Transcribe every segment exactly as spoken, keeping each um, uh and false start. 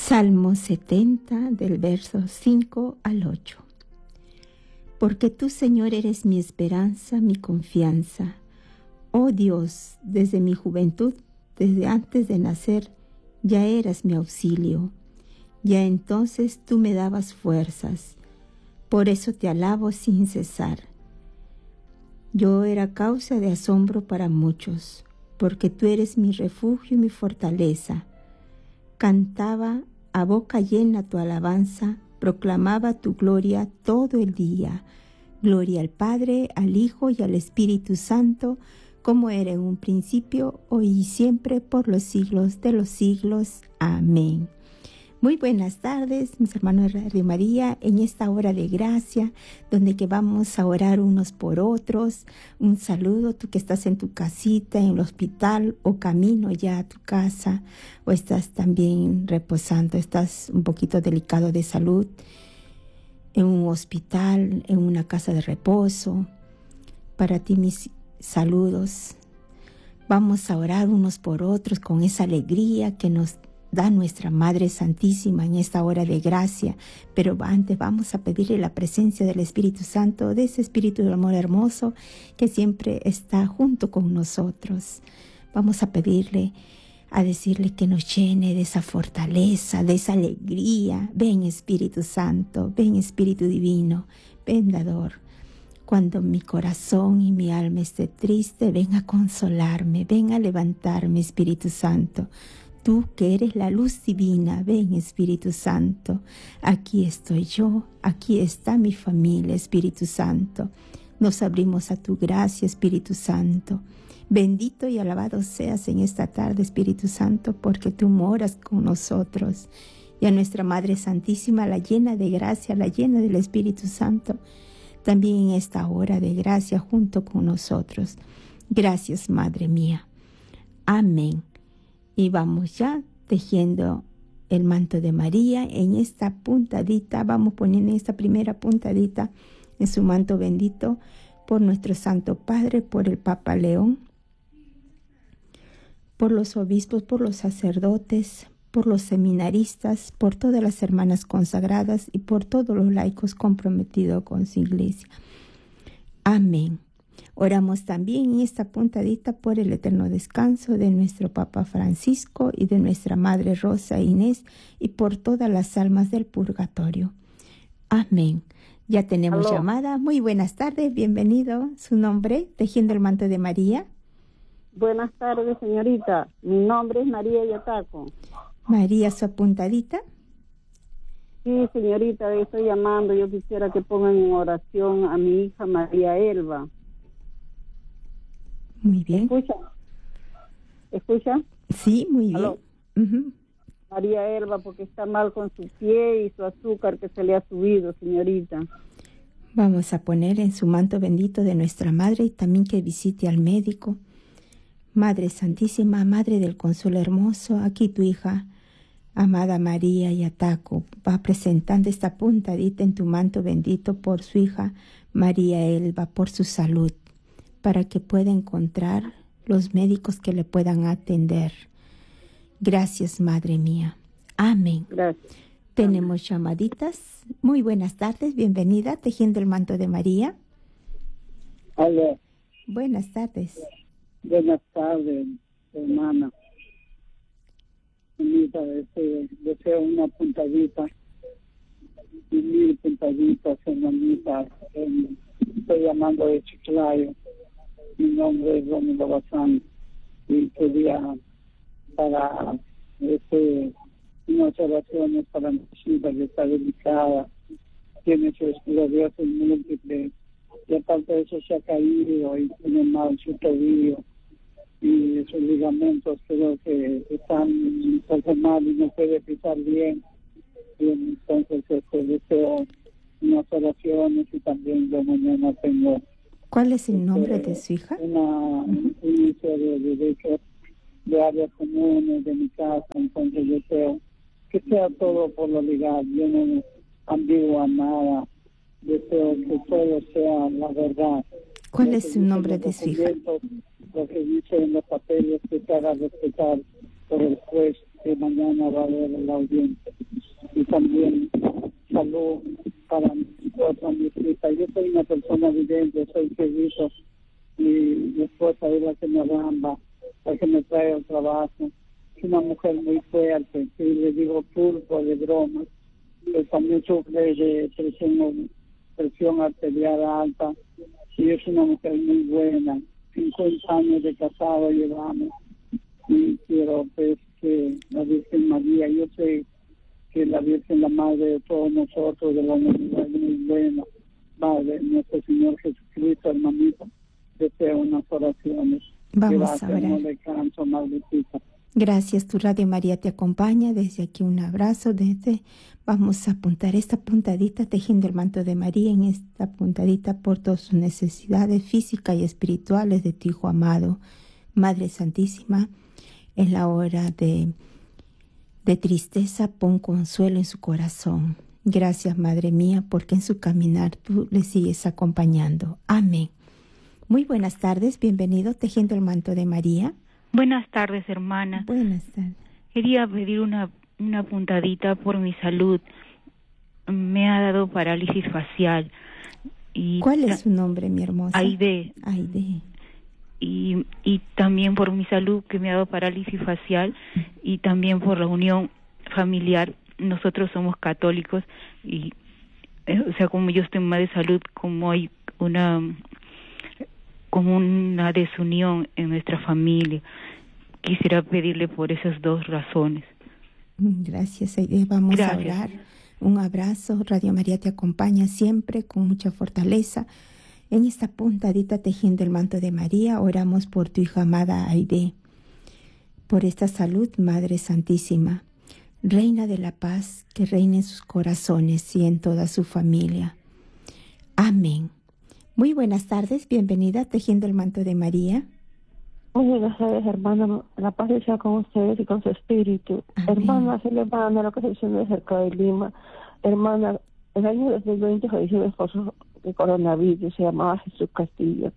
Salmo setenta, del verso cinco al ocho. Porque tú, Señor, eres mi esperanza, mi confianza. Oh Dios, desde mi juventud, desde antes de nacer, ya eras mi auxilio. Ya entonces tú me dabas fuerzas. Por eso te alabo sin cesar. Yo era causa de asombro para muchos, porque tú eres mi refugio y mi fortaleza. Cantaba a boca llena tu alabanza, proclamaba tu gloria todo el día. Gloria al Padre, al Hijo y al Espíritu Santo, como era en un principio, hoy y siempre, por los siglos de los siglos. Amén. Muy buenas tardes, mis hermanos de Radio María, en esta hora de gracia, donde que vamos a orar unos por otros. Un saludo, tú que estás en tu casita, en el hospital o camino ya a tu casa, o estás también reposando, estás un poquito delicado de salud, en un hospital, en una casa de reposo. Para ti mis saludos. Vamos a orar unos por otros con esa alegría que nos da nuestra Madre Santísima en esta hora de gracia, pero antes vamos a pedirle la presencia del Espíritu Santo, de ese Espíritu de amor hermoso que siempre está junto con nosotros. Vamos a pedirle, a decirle que nos llene de esa fortaleza, de esa alegría. Ven Espíritu Santo, ven Espíritu Divino, ven dador. Cuando mi corazón y mi alma esté triste, ven a consolarme, ven a levantarme, Espíritu Santo. Tú que eres la luz divina, ven Espíritu Santo. Aquí estoy yo, aquí está mi familia, Espíritu Santo. Nos abrimos a tu gracia, Espíritu Santo. Bendito y alabado seas en esta tarde, Espíritu Santo, porque tú moras con nosotros. Y a nuestra Madre Santísima, la llena de gracia, la llena del Espíritu Santo, también en esta hora de gracia junto con nosotros. Gracias, Madre mía. Amén. Y vamos ya tejiendo el manto de María en esta puntadita. Vamos poniendo esta primera puntadita en su manto bendito por nuestro Santo Padre, por el Papa León, por los obispos, por los sacerdotes, por los seminaristas, por todas las hermanas consagradas y por todos los laicos comprometidos con su iglesia. Amén. Oramos también en esta puntadita por el eterno descanso de nuestro Papa Francisco y de nuestra Madre Rosa Inés y por todas las almas del purgatorio. Amén. Ya tenemos Aló. Llamada. Muy buenas tardes, bienvenido. ¿Su nombre? Tejiendo el manto de María. Buenas tardes, señorita. Mi nombre es María Yataco. María, su apuntadita. Sí, señorita, estoy llamando. Yo quisiera que pongan en oración a mi hija María Elba. Muy bien. ¿Escucha? ¿Escucha? Sí, muy bien. Aló. Uh-huh. María Elba, porque está mal con su pie y su azúcar que se le ha subido, señorita. Vamos a poner en su manto bendito de nuestra Madre y también que visite al médico. Madre Santísima, Madre del Consuelo Hermoso, aquí tu hija, amada María Yataco, va presentando esta puntadita en tu manto bendito por su hija María Elba, por su salud, para que pueda encontrar los médicos que le puedan atender. Gracias, Madre mía. Amén. Gracias. Tenemos llamaditas. Muy buenas tardes, bienvenida, Tejiendo el Manto de María. Hola, Buenas tardes. buenas tardes, hermana. Anita, este, deseo una puntadita y mil puntaditas, hermanita. Eh, estoy llamando de Chiclayo. Mi nombre es Rómulo Bazán y quería para este, unas oraciones para mi hija que está delicada, tiene su esclerosis múltiple y aparte de eso se ha caído y tiene mal su tobillo y sus ligamentos creo que están enfermados y no puede pisar bien. Y entonces este, deseo unas oraciones y también yo mañana tengo ¿Cuál es el nombre este, de su hija? una Uh-huh. inicio de derechos de áreas comunes de mi casa, entonces deseo que sea todo por lo legal, yo no ambigua nada, deseo que todo sea la verdad. ¿Cuál Lo es que su dicen nombre los de su hija? documentos, Lo que dice en los papeles que se haga respetar por el juez que mañana va a haber la audiencia. también salud para nosotros, mi hija. Yo soy una persona vidente, soy cieguito, y mi esposa es la que me arramba, la que me trae al trabajo. Es una mujer muy fuerte, y le digo pulpo de broma, pero también sufre de presión, presión arterial alta, y es una mujer muy buena. cincuenta años de casado llevamos, y quiero pues que la Virgen María, yo sé que la Virgen, la Madre de todos nosotros, de la humanidad, es muy buena. Padre, nuestro Señor Jesucristo, hermanito, desea unas oraciones. Vamos Gracias, a orar. no descanso, madrecita. Gracias, tu Radio María te acompaña. Desde aquí un abrazo. Desde Vamos a apuntar esta puntadita, tejiendo el manto de María, en esta puntadita por todas sus necesidades físicas y espirituales de tu Hijo amado. Madre Santísima, en la hora de, de tristeza, pon consuelo en su corazón. Gracias, Madre mía, porque en su caminar tú le sigues acompañando. Amén. Muy buenas tardes, bienvenido, tejiendo el manto de María. Buenas tardes, hermana. Buenas tardes. Quería pedir una, una puntadita por mi salud. Me ha dado parálisis facial. Y ¿Cuál es su nombre, mi hermosa? Aide. Aide. Y, y también por mi salud, que me ha dado parálisis facial, y también por la unión familiar. Nosotros somos católicos, y eh, o sea, como yo estoy mal de salud, como hay una... como una desunión en nuestra familia. Quisiera pedirle por esas dos razones. Gracias, Aide. Vamos Gracias. a orar. Un abrazo. Radio María te acompaña siempre con mucha fortaleza. En esta puntadita tejiendo el manto de María, oramos por tu hija amada Aide, por esta salud, Madre Santísima, Reina de la Paz, que reine en sus corazones y en toda su familia. Amén. Muy buenas tardes, bienvenida a Tejiendo el Manto de María. Muy buenas tardes, hermana. La paz sea con ustedes y con su espíritu. Amén. Hermana, soy la hermana de la Concepción de cerca de Lima. Hermana, el año dos mil veinte falleció mi esposo de coronavirus, se llamaba Jesús Castillo.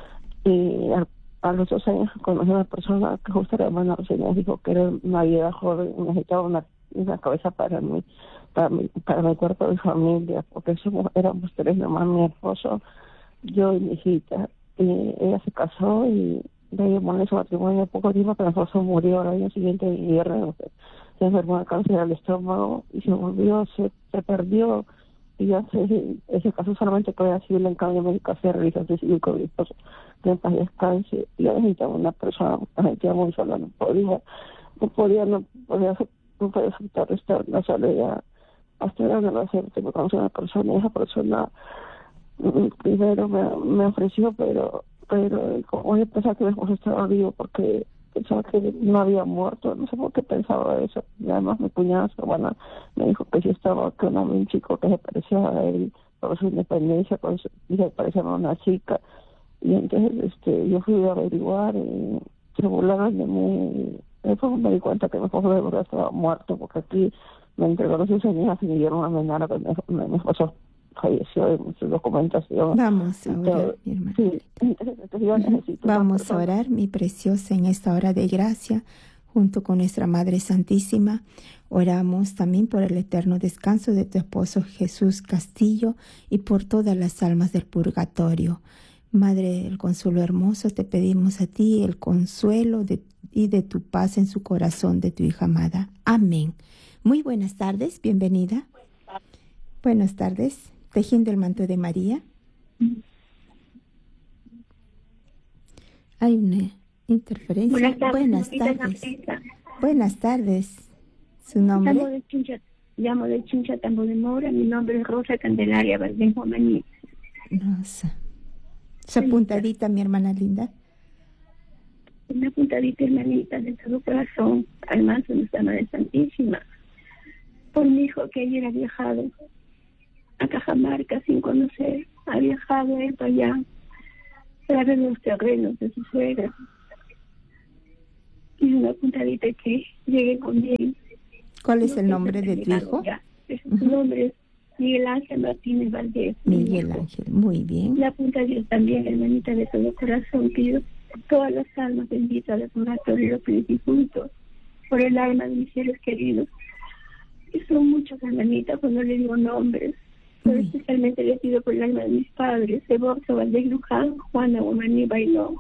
Y a, a los dos años conocí a una persona que justo la hermana recién nos dijo que era una vida joven, necesitaba una, una cabeza para mí, para mi, para mi cuerpo de familia, porque somos, éramos tres nomás, mi esposo, yo y mi hijita. Y ella se casó y de ahí llamó su matrimonio poco tiempo, que mi esposo murió al año siguiente de viernes, se enfermó de cáncer al estómago y se volvió, se, se perdió, y ya se, ese caso solamente puede asistir en cambio médico, se realiza civil con mi esposo, que en paz descanse. Y yo necesitaba una persona, me sentía muy sola, no podía, no podía, no podía, no podía aceptar esta, la soledad. Hasta ahora no lo acepto, me conocí a una persona, y esa persona primero me, me ofreció, pero pero como yo pensaba que mi esposo estaba vivo porque pensaba que no había muerto, no sé por qué pensaba eso. Y además mi cuñada, su hermana, me dijo que sí estaba con un chico que se parecía a él por su independencia, con su, y se parecía a una chica. Y entonces este yo fui a averiguar y se burlaron de mí. Después me di cuenta que mi esposo de verdad estaba muerto, porque aquí me entregó los sus cenizas y me dieron a menar con mi, mi esposo falleció en su documentación. Vamos a orar, mi hermana. Sí, entonces, entonces yo necesito Vamos a orar, mi preciosa, en esta hora de gracia, junto con nuestra Madre Santísima. Oramos también por el eterno descanso de tu esposo Jesús Castillo y por todas las almas del purgatorio. Madre del Consuelo Hermoso, te pedimos a ti el consuelo de, y de tu paz en su corazón de tu hija amada. Amén. Muy buenas tardes, bienvenida. Buenas tardes. Tejiendo el Manto de María. Hay una interferencia. Buenas tardes. Buenas tardes. Buenas tardes. ¿Su nombre? Llamo de Chincha, llamo de Chincha, Tambo de Mora. Mi nombre es Rosa Candelaria Valdejo Maní. Rosa. Esa puntadita, mi hermana linda. Una puntadita, hermanita, de todo corazón, al manso de nuestra Madre Santísima. Por mi hijo que ayer ha viajado a Cajamarca sin conocer, ha viajado él para allá para ver los terrenos de su suegra. Y una puntadita que llegue con bien. ¿Cuál es el nombre de tu hijo? Ya. Su uh-huh. nombre es Miguel Ángel Martínez Valdés. Miguel Ángel, muy bien. La puntadita también, hermanita, de todo corazón, pido todas las almas benditas del purgatorio y los juntos, por el alma de mis seres queridos, Y son muchos, hermanita, cuando le digo nombres. Pero Uy. especialmente le pido por el alma de mis padres, Seborso, Valdés Luján, Juana Guamaní Bailón.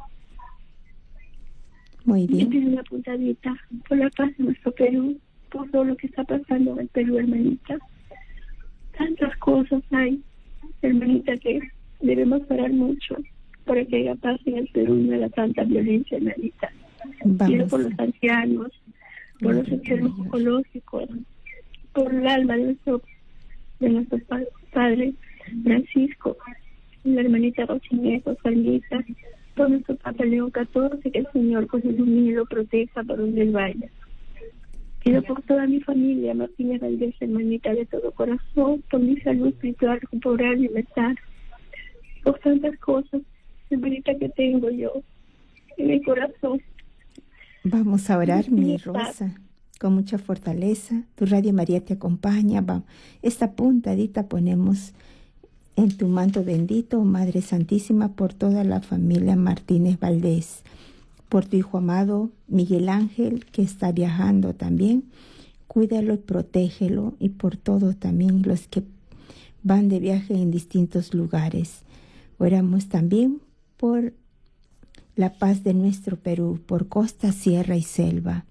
Muy Le bien. pido una puntadita por la paz de nuestro Perú, por todo lo que está pasando en el Perú, hermanita. Tantas cosas hay, hermanita, que debemos parar mucho para que haya paz en el Perú y no haya tanta violencia, hermanita. Pido Vamos. por los ancianos, por los enfermos oncológicos, por el alma de nuestro, de nuestro pa- padre Francisco, la hermanita Rochineco, Salmita, por nuestro Papa León catorce, que el Señor pues el ilumine y lo proteja por donde él vaya. Pido por toda mi familia, Martínez Valdés, hermanita, de todo corazón, por mi salud espiritual, corporal y mental, por tantas cosas, hermanita, que tengo yo en mi corazón. Vamos a orar, mi Sí, Rosa, con mucha fortaleza. Tu Radio María te acompaña. Va. Esta puntadita ponemos en tu manto bendito, Madre Santísima, por toda la familia Martínez Valdés, por tu hijo amado Miguel Ángel, que está viajando también. Cuídalo y protégelo, y por todos también los que van de viaje en distintos lugares. Oramos también por la paz de nuestro Perú, por costa, sierra y selva.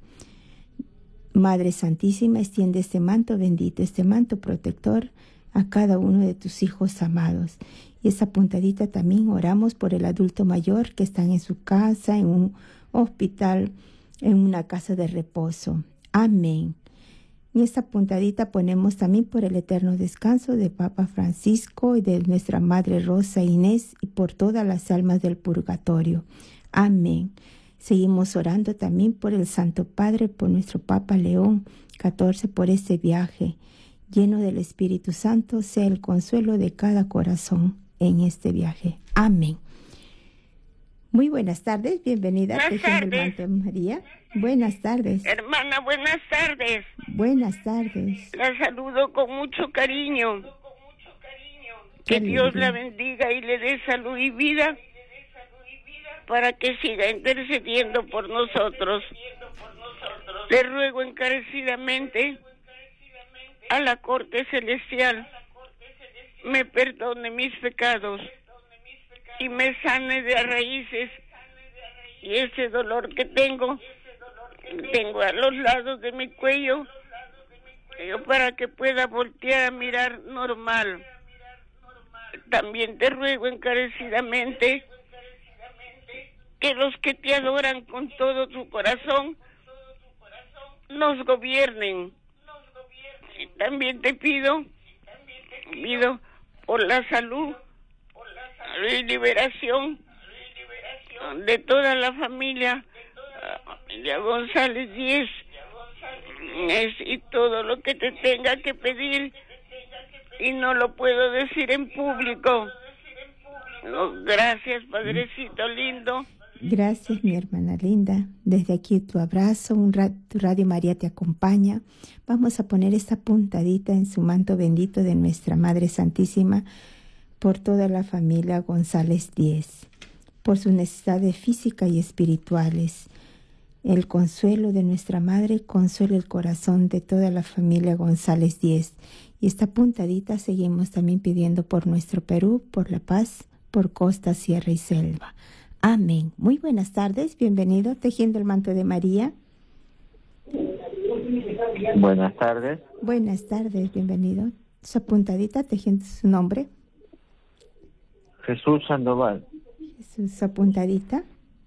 Madre Santísima, extiende este manto bendito, este manto protector a cada uno de tus hijos amados. Y esa puntadita también oramos por el adulto mayor que están en su casa, en un hospital, en una casa de reposo. Amén. Y esta puntadita ponemos también por el eterno descanso de Papa Francisco y de nuestra Madre Rosa Inés y por todas las almas del purgatorio. Amén. Seguimos orando también por el Santo Padre, por nuestro Papa León catorce, por este viaje. Lleno del Espíritu Santo, sea el consuelo de cada corazón en este viaje. Amén. Muy buenas tardes, bienvenida. Buenas tardes. Manto, María. Buenas tardes. Hermana, buenas tardes. Buenas tardes. La saludo con mucho cariño. Que Qué Dios alegría. la bendiga y le dé salud y vida para que siga intercediendo por nosotros. Le ruego encarecidamente a la corte celestial me perdone mis pecados y me sane de raíces y ese dolor que tengo tengo a los lados de mi cuello, yo para que pueda voltear a mirar normal. También te ruego encarecidamente que los que te adoran con todo tu corazón nos gobiernen. También te pido, pido por la salud y liberación de toda la familia, familia González Díez, es, y todo lo que te tenga que pedir y no lo puedo decir en público. No, gracias, Padrecito lindo. Gracias, mi hermana linda. Desde aquí tu abrazo, un ra- tu Radio María te acompaña. Vamos a poner esta puntadita en su manto bendito de nuestra Madre Santísima por toda la familia González Díez, por sus necesidades físicas y espirituales. El consuelo de nuestra Madre consuela el corazón de toda la familia González Díez. Y esta puntadita seguimos también pidiendo por nuestro Perú, por la paz, por costa, sierra y selva. Amén. Muy buenas tardes, bienvenido, Tejiendo el Manto de María. Buenas tardes. Buenas tardes, bienvenido. Su apuntadita, tejiendo su nombre. Jesús Sandoval. Su, su apuntadita.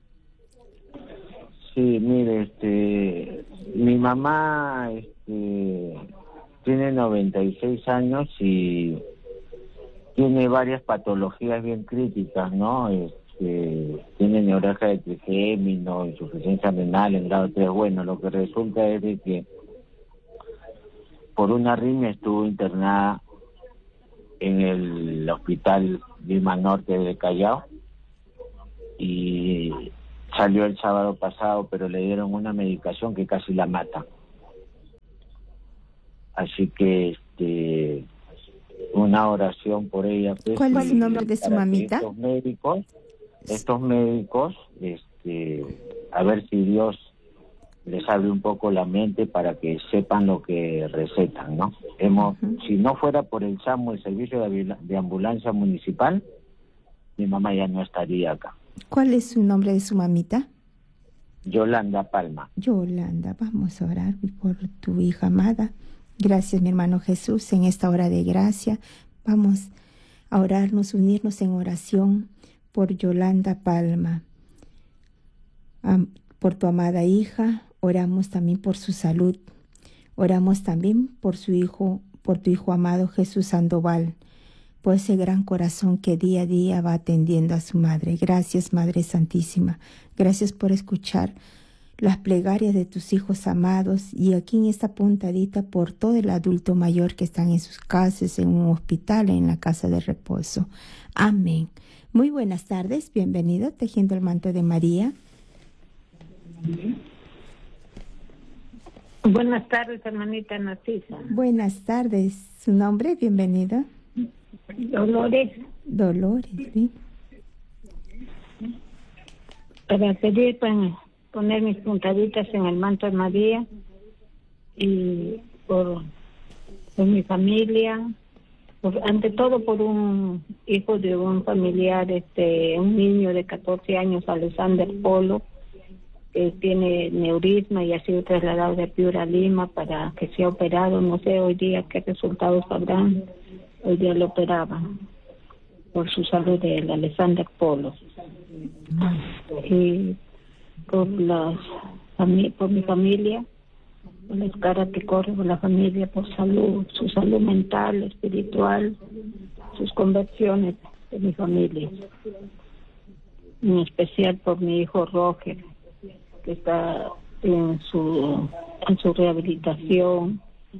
Sí, mire, este, mi mamá, este, tiene noventa y seis años y tiene varias patologías bien críticas, ¿no? Este, tiene neuralgia de trigémino, insuficiencia renal en grado tres. Bueno, lo que resulta es de que por una arritmia estuvo internada en el hospital Lima Norte de Callao y salió el sábado pasado, pero le dieron una medicación que casi la mata. Así que este una oración por ella. Pues, ¿Cuál es el nombre de su para que mamita? Estos médicos, estos médicos, este, a ver si Dios les abre un poco la mente para que sepan lo que recetan, ¿no? Hemos, uh-huh. Si no fuera por el SAMU, el Servicio de, de Ambulancia Municipal, mi mamá ya no estaría acá. ¿Cuál es su nombre de su mamita? Yolanda Palma. Yolanda, vamos a orar por tu hija amada. Gracias, mi hermano Jesús, en esta hora de gracia. Vamos a orarnos, unirnos en oración por Yolanda Palma. Um, por tu amada hija, oramos también por su salud. Oramos también por su hijo, por tu hijo amado Jesús Sandoval, por ese gran corazón que día a día va atendiendo a su madre. Gracias, Madre Santísima. Gracias por escuchar las plegarias de tus hijos amados, y aquí en esta puntadita por todo el adulto mayor que están en sus casas, en un hospital, en la casa de reposo. Amén. Muy buenas tardes, bienvenido, Tejiendo el Manto de María. Buenas tardes, hermanita Narcisa. Buenas tardes, ¿su nombre? Bienvenida. Dolores. Dolores, sí. Para pedir para poner mis puntaditas en el manto de María y por, por mi familia, por, ante todo por un hijo de un familiar, este, un niño de catorce años, Alexander Polo, que tiene neurisma y ha sido trasladado de Piura a Lima para que sea operado. No sé hoy día qué resultados habrán. Hoy día lo operaban por su salud del Alexander Polo. Y por las por mi familia, por la escara que corre por la familia, por salud, su salud mental, espiritual, sus conversiones de mi familia. En especial por mi hijo Roger, que está en su en su rehabilitación,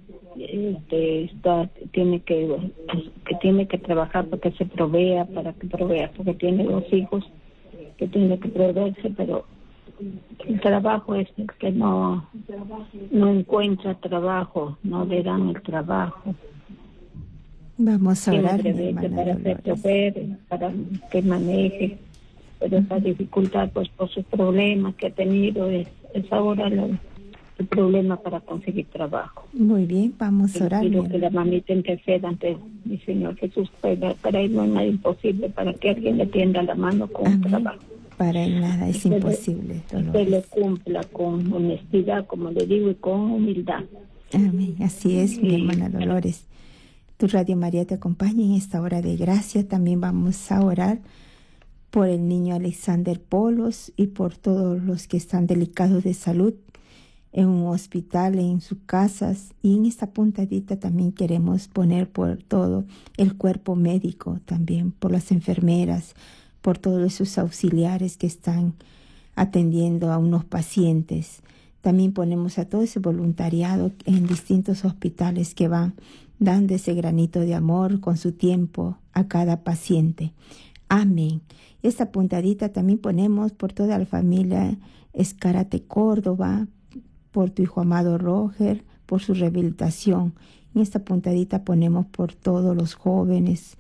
este, está tiene que que tiene que trabajar para que se provea, para que provea, porque tiene dos hijos que tiene que proveerse, pero el trabajo es el que no no encuentra trabajo, no le dan el trabajo. Vamos a orar, para hacer proveer, para que maneje. Pero esa dificultad, pues por sus problemas que ha tenido, es, es ahora lo, el problema para conseguir trabajo. Muy bien, vamos a orar. Quiero que la mamita interceda ante mi Señor Jesús. Para, para él no hay nada imposible, para que alguien le tienda la mano con Amén. Un trabajo. Para él nada es que imposible. Le, que le cumpla con honestidad, como le digo, y con humildad. Amén, así es, mi Sí. hermana Dolores. Tu Radio María te acompaña en esta hora de gracia. También vamos a orar por el niño Alexander Polos y por todos los que están delicados de salud en un hospital, en sus casas. Y en esta puntadita también queremos poner por todo el cuerpo médico, también por las enfermeras, por todos esos auxiliares que están atendiendo a unos pacientes. También ponemos a todo ese voluntariado en distintos hospitales que van dando ese granito de amor con su tiempo a cada paciente. Amén. Esta puntadita también ponemos por toda la familia Escárate Córdoba, por tu hijo amado Roger, por su rehabilitación. En esta puntadita ponemos por todos los jóvenes.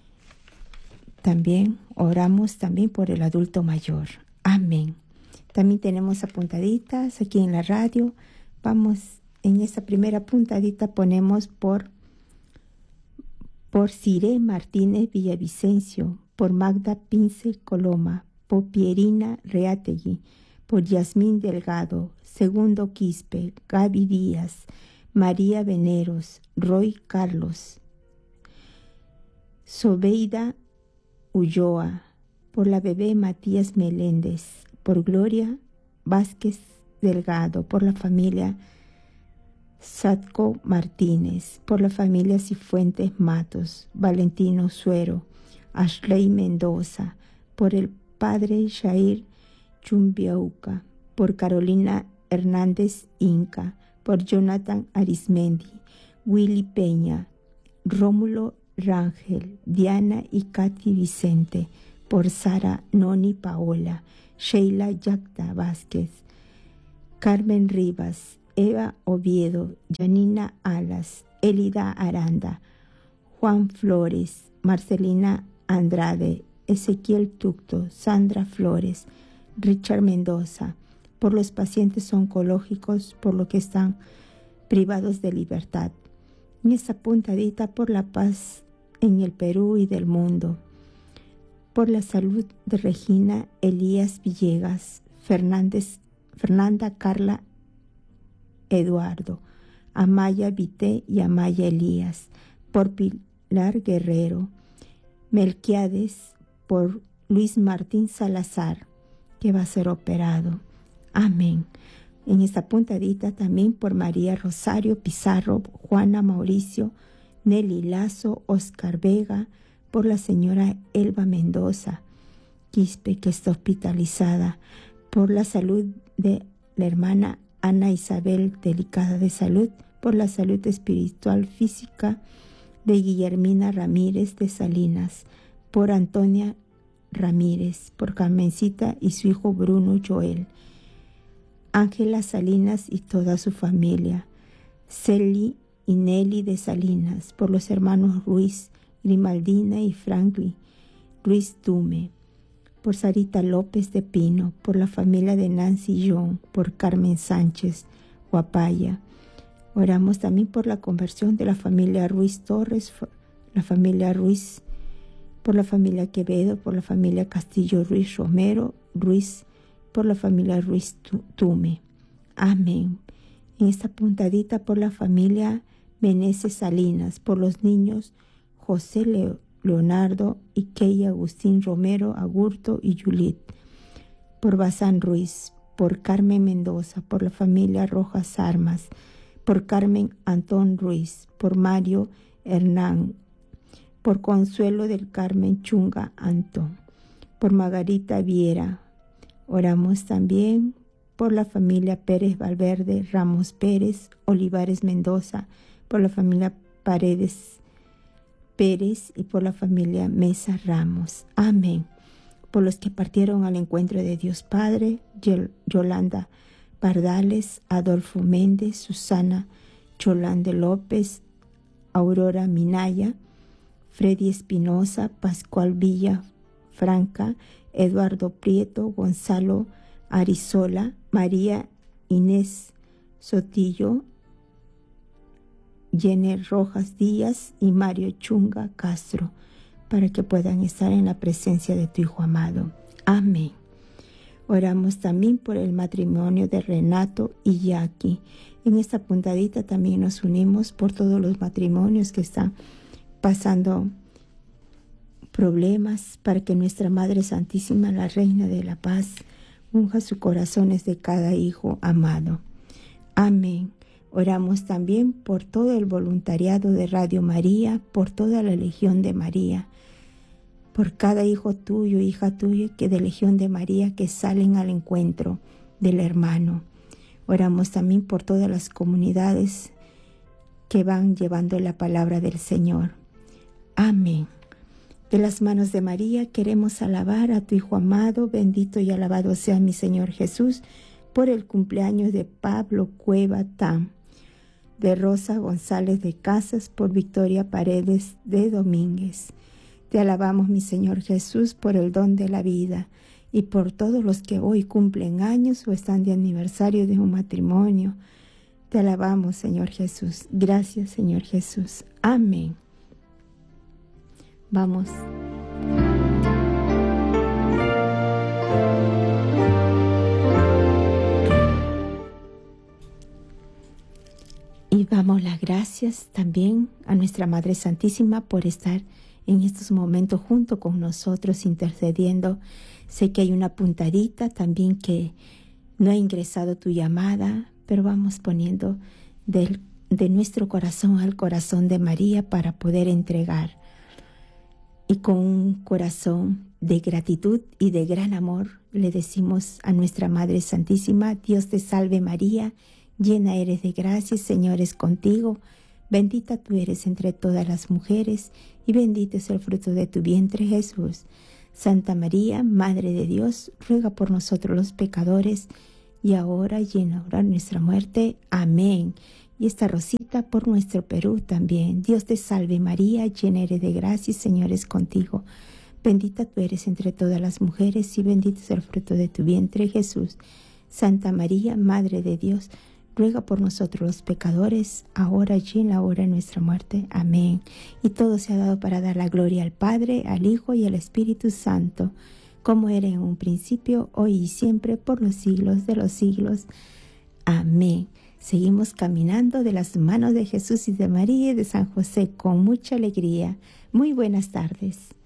También oramos también por el adulto mayor. Amén. También tenemos apuntaditas aquí en la radio. Vamos, en esta primera puntadita ponemos por, por Cire Martínez Villavicencio, por Magda Pince Coloma, por Pierina Reategui, por Yasmín Delgado, Segundo Quispe, Gaby Díaz, María Veneros, Roy Carlos, Sobeida Ulloa, por la bebé Matías Meléndez, por Gloria Vázquez Delgado, por la familia Satco Martínez, por la familia Cifuentes Matos, Valentino Suero, Ashley Mendoza, por el padre Shair Chumbiauca, por Carolina Hernández Inca, por Jonathan Arismendi, Willy Peña, Rómulo Rangel, Diana y Katy Vicente, por Sara Noni Paola, Sheila Yacta Vázquez, Carmen Rivas, Eva Oviedo, Janina Alas, Elida Aranda, Juan Flores, Marcelina Andrade, Ezequiel Tucto, Sandra Flores, Richard Mendoza, por los pacientes oncológicos, por los que están privados de libertad. En esta puntadita por la paz en el Perú y del mundo, por la salud de Regina Elías Villegas, Fernández, Fernanda Carla Eduardo, Amaya Vité y Amaya Elías, por Pilar Guerrero, Melquiades, por Luis Martín Salazar, que va a ser operado. Amén. En esta puntadita también por María Rosario Pizarro, Juana Mauricio, Nelly Lazo, Oscar Vega, por la señora Elba Mendoza Quispe, que está hospitalizada, por la salud de la hermana Ana Isabel, delicada de salud, por la salud espiritual física de Guillermina Ramírez de Salinas, por Antonia Ramírez, por Carmencita y su hijo Bruno Joel, Ángela Salinas y toda su familia, Celi y Nelly de Salinas, por los hermanos Ruiz, Grimaldina y Franklin Ruiz Dume, por Sarita López de Pino, por la familia de Nancy John, por Carmen Sánchez Guapaya. Oramos también por la conversión de la familia Ruiz Torres, la familia Ruiz, por la familia Quevedo, por la familia Castillo Ruiz Romero Ruiz, por la familia Ruiz Tume. Amén. En esta puntadita por la familia Meneses Salinas, por los niños José Leo, Leonardo y Key Agustín Romero Agurto y Yulit, por Bazán Ruiz, por Carmen Mendoza, por la familia Rojas Armas, por Carmen Antón Ruiz, por Mario Hernán, por Consuelo del Carmen Chunga Antón, por Margarita Viera. Oramos también por la familia Pérez Valverde, Ramos Pérez, Olivares Mendoza, por la familia Paredes Pérez y por la familia Mesa Ramos. Amén. Por los que partieron al encuentro de Dios Padre, Yolanda Pardales, Adolfo Méndez, Susana Cholande López, Aurora Minaya, Freddy Espinosa, Pascual Villa Franca, Eduardo Prieto, Gonzalo Arizola, María Inés Sotillo, Jenner Rojas Díaz y Mario Chunga Castro, para que puedan estar en la presencia de tu Hijo amado. Amén. Oramos también por el matrimonio de Renato y Jackie. En esta puntadita también nos unimos por todos los matrimonios que están pasando problemas, para que nuestra Madre Santísima, la Reina de la Paz, unja sus corazones de cada hijo amado. Amén. Oramos también por todo el voluntariado de Radio María, por toda la Legión de María, por cada hijo tuyo, hija tuya, que de Legión de María, que salen al encuentro del hermano. Oramos también por todas las comunidades que van llevando la palabra del Señor. Amén. De las manos de María queremos alabar a tu Hijo amado, bendito y alabado sea mi Señor Jesús, por el cumpleaños de Pablo Cueva Tam, de Rosa González de Casas, por Victoria Paredes de Domínguez. Te alabamos, mi Señor Jesús, por el don de la vida y por todos los que hoy cumplen años o están de aniversario de un matrimonio. Te alabamos, Señor Jesús. Gracias, Señor Jesús. Amén. Vamos. Y damos las gracias también a nuestra Madre Santísima por estar en estos momentos junto con nosotros intercediendo. Sé que hay una puntadita también que no ha ingresado tu llamada, pero vamos poniendo del, de nuestro corazón al corazón de María para poder entregar. Y con un corazón de gratitud y de gran amor le decimos a nuestra Madre Santísima: Dios te salve María, llena eres de gracia, el Señor es contigo. Bendita tú eres entre todas las mujeres, y bendito es el fruto de tu vientre, Jesús. Santa María, Madre de Dios, ruega por nosotros los pecadores, y ahora y en la hora de nuestra muerte. Amén. Y esta rosita por nuestro Perú también. Dios te salve María, llena eres de gracia, el Señor es contigo. Bendita tú eres entre todas las mujeres, y bendito es el fruto de tu vientre, Jesús. Santa María, Madre de Dios, ruega por nosotros los pecadores, ahora y en la hora de nuestra muerte. Amén. Y todo se ha dado para dar la gloria al Padre, al Hijo y al Espíritu Santo, como era en un principio, hoy y siempre, por los siglos de los siglos. Amén. Seguimos caminando de las manos de Jesús y de María y de San José con mucha alegría. Muy buenas tardes.